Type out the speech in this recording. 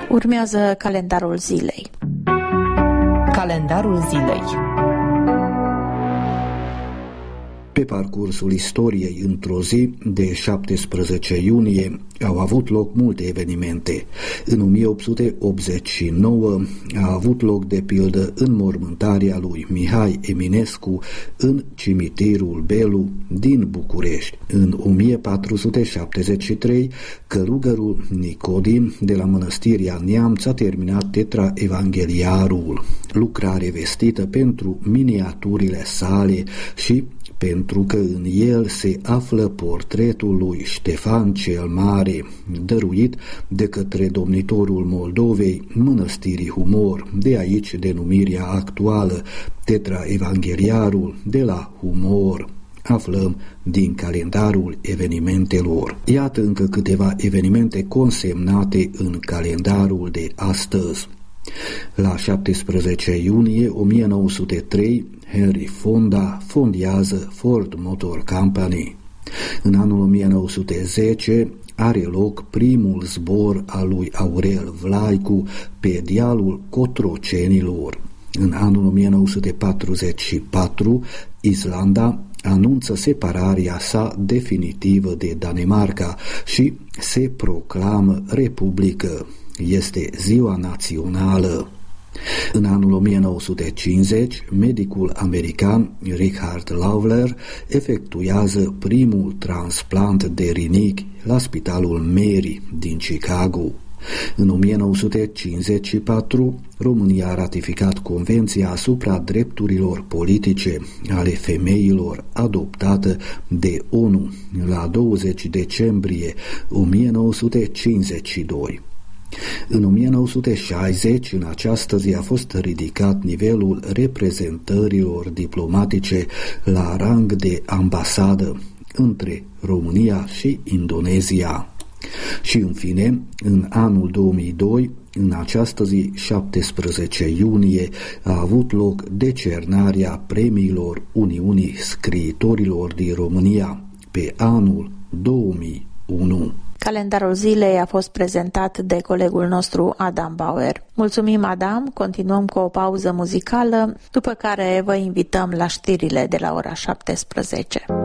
Urmează calendarul zilei. Calendarul zilei. Pe parcursul istoriei, într-o zi de 17 iunie, au avut loc multe evenimente. În 1889 a avut loc, de pildă, înmormântarea lui Mihai Eminescu în cimitirul Belu din București. În 1473, călugărul Nicodim de la Mănăstirea Neamț a terminat Tetraevangheliarul, lucrare vestită pentru miniaturile sale și pentru că în el se află portretul lui Ștefan cel Mare, dăruit de către domnitorul Moldovei Mănăstirii Humor, de aici denumirea actuală Tetraevangheliarul de la Humor. Aflăm din calendarul evenimentelor. Iată încă câteva evenimente consemnate în calendarul de astăzi. La 17 iunie 1903, Henry Fonda fondează Ford Motor Company. În anul 1910 are loc primul zbor al lui Aurel Vlaicu pe dealul Cotrocenilor. În anul 1944, Islanda anunță separarea sa definitivă de Danemarca și se proclamă republică. Este ziua națională. În anul 1950, medicul american Richard Lawler efectuează primul transplant de rinichi la Spitalul Mary din Chicago. În 1954, România a ratificat Convenția asupra drepturilor politice ale femeilor, adoptată de ONU la 20 decembrie 1952. În 1960, în această zi, a fost ridicat nivelul reprezentărilor diplomatice la rang de ambasadă între România și Indonezia. Și în fine, în anul 2002, în această zi, 17 iunie, a avut loc decernarea premiilor Uniunii Scriitorilor din România pe anul 2001. Calendarul zilei a fost prezentat de colegul nostru Adam Bauer. Mulțumim, Adam, continuăm cu o pauză muzicală, după care vă invităm la știrile de la ora 17.